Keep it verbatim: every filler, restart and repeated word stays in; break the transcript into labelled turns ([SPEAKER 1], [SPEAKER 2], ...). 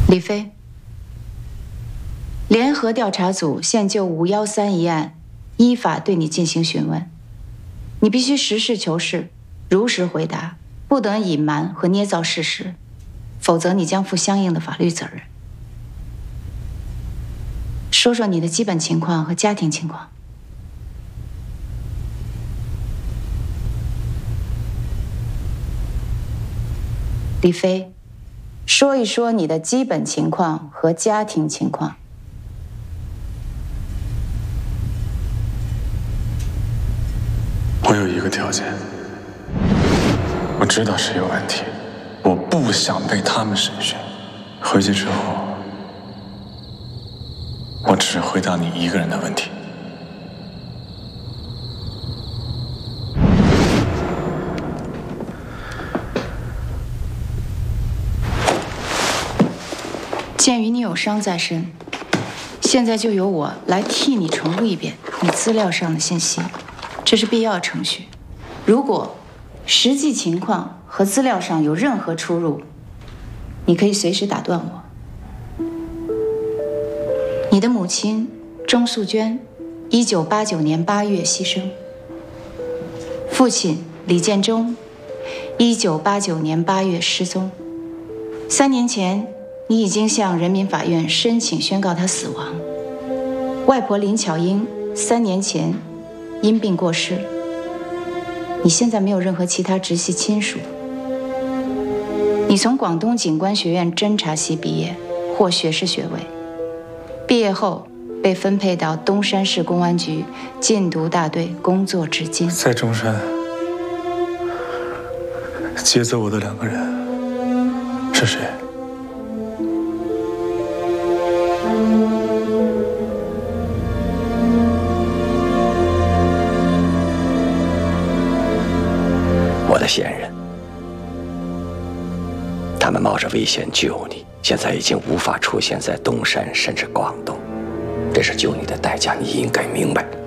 [SPEAKER 1] 李飞，联合调查组现就五幺三一案依法对你进行询问，你必须实事求是，如实回答，不得隐瞒和捏造事实，否则你将负相应的法律责任。说说你的基本情况和家庭情况。李飞，说一说你的基本情况和家庭情况。
[SPEAKER 2] 我有一个条件，我知道是有问题，我不想被他们审讯。回去之后，我只回答你一个人的问题。
[SPEAKER 1] 鉴于你有伤在身，现在就由我来替你重复一遍你资料上的信息，这是必要程序。如果实际情况和资料上有任何出入，你可以随时打断我。你的母亲钟素娟，一九八九年八月牺牲；父亲李建忠，一九八九年八月失踪。三年前，你已经向人民法院申请宣告他死亡。外婆林巧英三年前因病过世。你现在没有任何其他直系亲属。你从广东警官学院侦察系毕业，获学士学位。毕业后被分配到东山市公安局禁毒大队工作至今。
[SPEAKER 2] 在中山劫走我的两个人是谁？
[SPEAKER 3] 我的线人，他们冒着危险救你，现在已经无法出现在东山甚至广东，这是救你的代价，你应该明白。